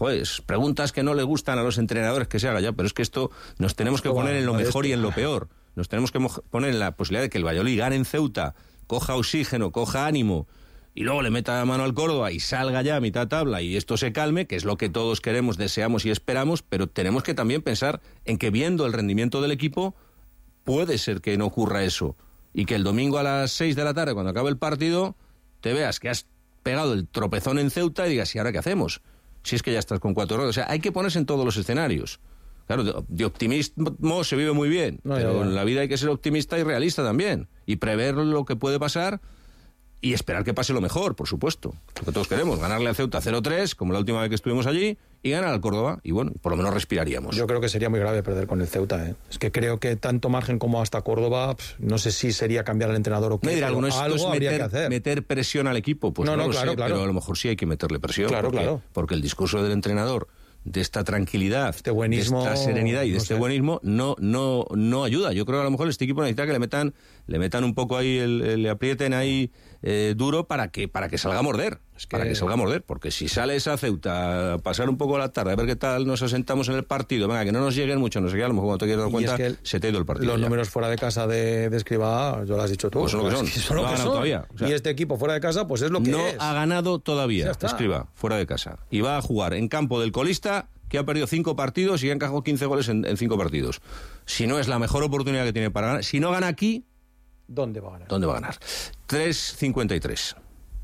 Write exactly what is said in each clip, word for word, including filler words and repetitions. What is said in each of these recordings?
Pues preguntas que no le gustan a los entrenadores que se haga ya, pero es que esto nos tenemos que poner en lo mejor y en lo peor. Nos tenemos que poner en la posibilidad de que el Valladolid gane en Ceuta, coja oxígeno, coja ánimo, y luego le meta la mano al Córdoba y salga ya a mitad tabla y esto se calme, que es lo que todos queremos, deseamos y esperamos, pero tenemos que también pensar en que viendo el rendimiento del equipo, puede ser que no ocurra eso. Y que el domingo a las seis de la tarde, cuando acabe el partido, te veas que has pegado el tropezón en Ceuta y digas, ¿y ahora qué hacemos? Si es que ya estás con cuatro horas. O sea, hay que ponerse en todos los escenarios. Claro, de, de optimismo se vive muy bien, no, pero no, no. En la vida hay que ser optimista y realista también. Y prever lo que puede pasar y esperar que pase lo mejor, por supuesto. Lo que todos queremos, ganarle al Ceuta cero tres, como la última vez que estuvimos allí, y ganar al Córdoba, y bueno, por lo menos respiraríamos. Yo creo que sería muy grave perder con el Ceuta, ¿eh? Es que creo que tanto margen como hasta Córdoba, pff, no sé si sería cambiar al entrenador o qué, pero algo es habría meter, que hacer. meter presión al equipo, pues no, no, no lo claro, sé, claro. Pero a lo mejor sí hay que meterle presión. Claro, porque, claro. Porque el discurso del entrenador, de esta tranquilidad, este buenismo, de esta serenidad y de no este sé. buenismo no no no ayuda. Yo creo que a lo mejor este equipo necesita que le metan le metan un poco ahí, el, el, le aprieten ahí eh, duro para que para que salga a morder, es que... para que salga a morder, porque si sales a Ceuta a pasar un poco la tarde, a ver qué tal nos asentamos en el partido, venga, que no nos lleguen mucho, no sé qué, a lo mejor cuando te quieres dar cuenta, es que el, se te ha ido el partido. Los ya. números fuera de casa de, de Escribá, yo lo has dicho tú. Pues son lo que son, es que son no lo ha que ganado son. todavía. O sea, y este equipo fuera de casa, pues es lo que no es. No ha ganado todavía, Escribá, fuera de casa. Y va a jugar en campo del colista, que ha perdido cinco partidos y ha encajado quince goles en, en cinco partidos. Si no es la mejor oportunidad que tiene para ganar, si no gana aquí, ¿dónde va a ganar? ¿Dónde va a ganar? tres cincuenta y tres.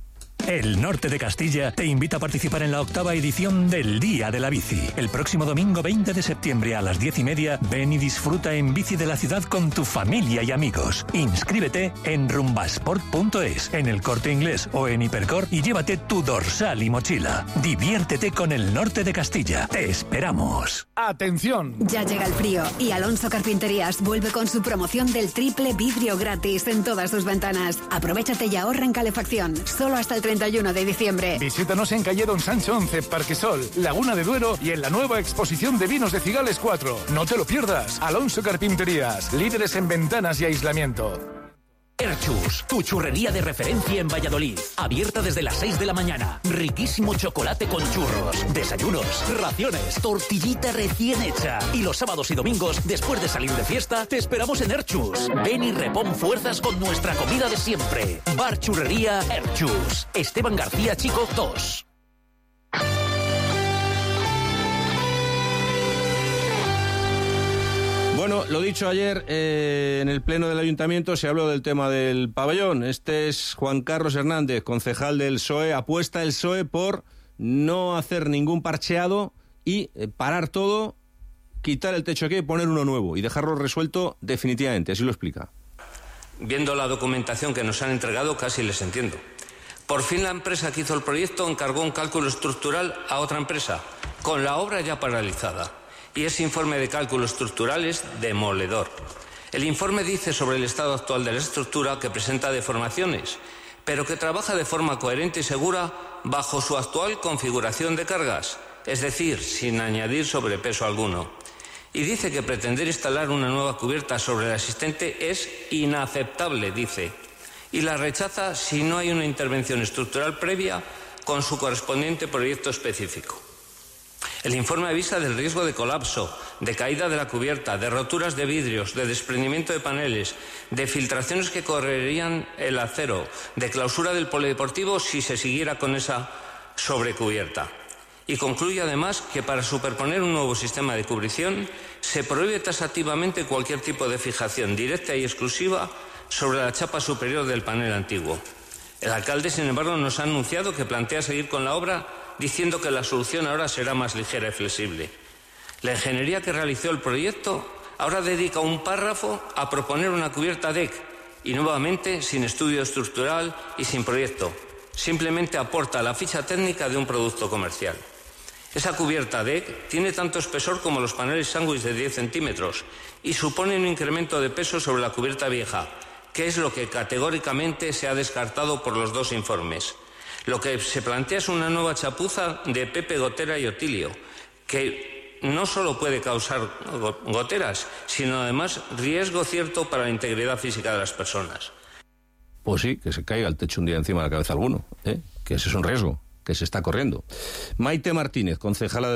El Norte de Castilla te invita a participar en la octava edición del Día de la Bici. El próximo domingo veinte de septiembre a las diez y media, ven y disfruta en bici de la ciudad con tu familia y amigos. Inscríbete en rumbasport punto es, en El Corte Inglés o en Hipercor y llévate tu dorsal y mochila. Diviértete con el Norte de Castilla. Te esperamos. ¡Atención! Ya llega el frío y Alonso Carpinterías vuelve con su promoción del triple vidrio gratis en todas sus ventanas. Aprovechate y ahorra en calefacción. Solo hasta el treinta y uno de diciembre. Visítanos en calle Don Sancho once, Parquesol, Laguna de Duero y en la nueva exposición de vinos de Cigales cuatro. No te lo pierdas. Alonso Carpinterías, líderes en ventanas y aislamiento. Erchus, tu churrería de referencia en Valladolid. Abierta desde las seis de la mañana. Riquísimo chocolate con churros, desayunos, raciones, tortillita recién hecha. Y los sábados y domingos, después de salir de fiesta, te esperamos en Erchus. Ven y repon fuerzas con nuestra comida de siempre. Bar Churrería Erchus. Esteban García Chico dos. Bueno, lo dicho ayer, eh, en el pleno del ayuntamiento se habló del tema del pabellón. Este es Juan Carlos Hernández, concejal del P S O E. Apuesta el P S O E por no hacer ningún parcheado y eh, parar todo, quitar el techo aquí y poner uno nuevo y dejarlo resuelto definitivamente. Así lo explica. Viendo la documentación que nos han entregado, casi les entiendo. Por fin la empresa que hizo el proyecto encargó un cálculo estructural a otra empresa, con la obra ya paralizada. Y ese informe de cálculo estructural es demoledor. El informe dice sobre el estado actual de la estructura que presenta deformaciones, pero que trabaja de forma coherente y segura bajo su actual configuración de cargas, es decir, sin añadir sobrepeso alguno. Y dice que pretender instalar una nueva cubierta sobre la existente es inaceptable, dice, y la rechaza si no hay una intervención estructural previa con su correspondiente proyecto específico. El informe avisa del riesgo de colapso, de caída de la cubierta, de roturas de vidrios, de desprendimiento de paneles, de filtraciones que correrían el acero, de clausura del polideportivo si se siguiera con esa sobrecubierta. Y concluye además que para superponer un nuevo sistema de cubrición se prohíbe taxativamente cualquier tipo de fijación directa y exclusiva sobre la chapa superior del panel antiguo. El alcalde, sin embargo, nos ha anunciado que plantea seguir con la obra diciendo que la solución ahora será más ligera y flexible. La ingeniería que realizó el proyecto ahora dedica un párrafo a proponer una cubierta D E C y nuevamente sin estudio estructural y sin proyecto. Simplemente aporta la ficha técnica de un producto comercial. Esa cubierta D E C tiene tanto espesor como los paneles sándwich de diez centímetros y supone un incremento de peso sobre la cubierta vieja, que es lo que categóricamente se ha descartado por los dos informes. Lo que se plantea es una nueva chapuza de Pepe, Gotera y Otilio, que no solo puede causar goteras, sino además riesgo cierto para la integridad física de las personas. Pues sí, que se caiga el techo un día encima de la cabeza alguno, ¿eh? Que ese es un riesgo. que se está corriendo. Maite Martínez, concejala de